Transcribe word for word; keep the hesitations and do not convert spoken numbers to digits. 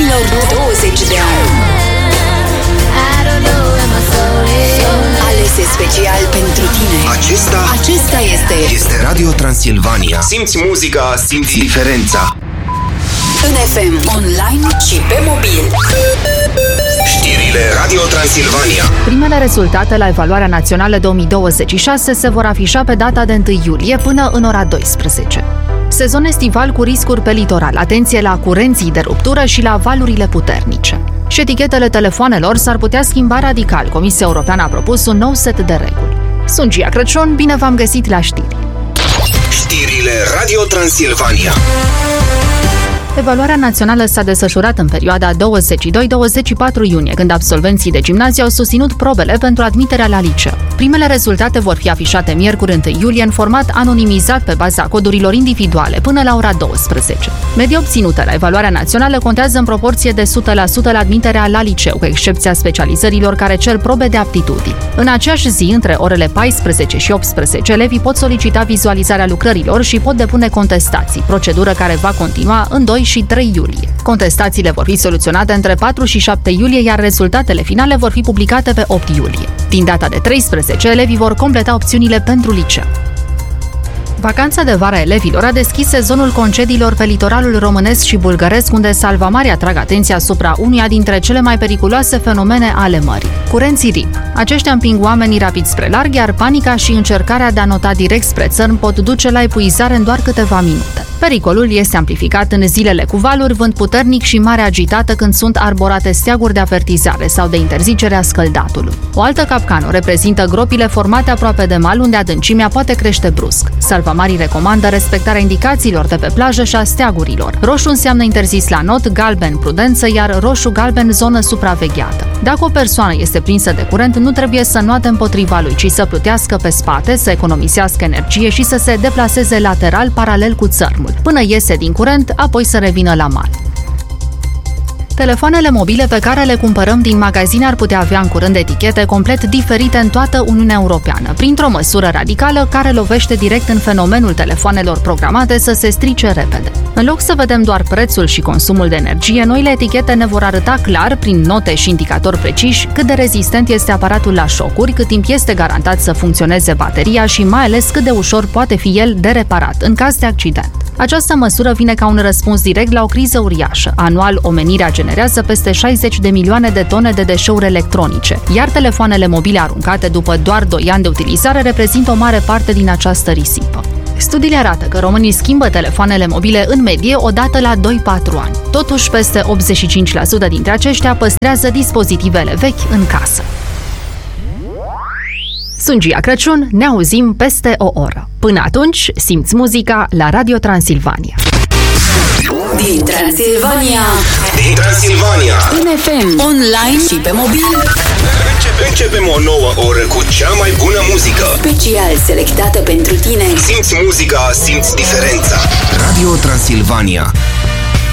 ultimilor douăzeci de ani. Alese special pentru tine. Acesta Acesta este Este Radio Transilvania. Simți muzica, simți diferența. în F M, online și pe mobil. Știrile Radio Transilvania. Primele rezultate la evaluarea națională două mii douăzeci și șase se vor afișa pe data de întâi iulie până în ora douăsprezece. Sezon estival cu riscuri pe litoral, atenție la curenții de ruptură și la valurile puternice. Și etichetele telefoanelor s-ar putea schimba radical. Comisia Europeană a propus un nou set de reguli. Sunt Gia Crăciun, bine v-am găsit la știri. Știrile Radio Transilvania. Evaluarea națională s-a desfășurat în perioada douăzeci și doi douăzeci și patru iunie, când absolvenții de gimnaziu au susținut probele pentru admiterea la liceu. Primele rezultate vor fi afișate miercuri întâi iulie în format anonimizat pe baza codurilor individuale până la ora douăsprezece. Media obținută la evaluarea națională contează în proporție de o sută la sută la admiterea la liceu, cu excepția specializărilor care cer probe de aptitudini. În aceeași zi, între orele paisprezece și optsprezece, elevii pot solicita vizualizarea lucrărilor și pot depune contestații, procedură care va continua în doi și trei iulie. Contestațiile vor fi soluționate între patru și șapte iulie, iar rezultatele finale vor fi publicate pe opt iulie. Din data de treisprezece, elevii vor completa opțiunile pentru liceu. Vacanța de vară a elevilor a deschis sezonul concediilor pe litoralul românesc și bulgăresc, unde salvamarii atrag atenția asupra unuia dintre cele mai periculoase fenomene ale mării: curenții R I P. Aceștia împing oamenii rapid spre larg, iar panica și încercarea de a nota direct spre țărm pot duce la epuizare în doar câteva minute. Pericolul este amplificat în zilele cu valuri, vânt puternic și mare agitată, când sunt arborate steaguri de avertizare sau de interzicere a scăldatului. O altă capcană reprezintă gropile formate aproape de mal, unde adâncimea poate crește brusc. Salvamarii recomandă respectarea indicațiilor de pe plajă și a steagurilor. Roșu înseamnă interzis la not, galben prudență, iar roșu-galben zonă supravegheată. Dacă o persoană este prinsă de curent, nu trebuie să înoate împotriva lui, ci să plutească pe spate, să economisească energie și să se deplaseze lateral, paralel cu țărmul, până iese din curent, apoi să revină la mal. Telefoanele mobile pe care le cumpărăm din magazine ar putea avea în curând etichete complet diferite în toată Uniunea Europeană, printr-o măsură radicală care lovește direct în fenomenul telefoanelor programate să se strice repede. În loc să vedem doar prețul și consumul de energie, noile etichete ne vor arăta clar, prin note și indicatori preciși, cât de rezistent este aparatul la șocuri, cât timp este garantat să funcționeze bateria și mai ales cât de ușor poate fi el de reparat în caz de accident. Această măsură vine ca un răspuns direct la o criză uriașă. Anual, omenirea generează peste șaizeci de milioane de tone de deșeuri electronice, iar telefoanele mobile aruncate după doar doi ani de utilizare reprezintă o mare parte din această risipă. Studiile arată că românii schimbă telefoanele mobile în medie o dată la doi patru ani. Totuși, peste optzeci și cinci la sută dintre aceștia păstrează dispozitivele vechi în casă. Sunt Gia Crăciun, ne auzim peste o oră. Până atunci, simți muzica la Radio Transilvania. Din Transilvania, Din Transilvania. în F M, online și pe mobil. Începem o nouă oră cu cea mai bună muzică. Special selectată pentru tine. Simți muzica, simți diferența. Radio Transilvania.